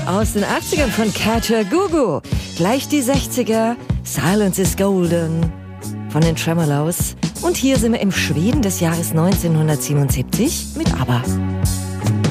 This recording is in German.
Aus den 80ern von Kaja Gugu. Gleich die 60er. Silence is Golden von den Tremolos. Und hier sind wir im Schweden des Jahres 1977 mit ABBA.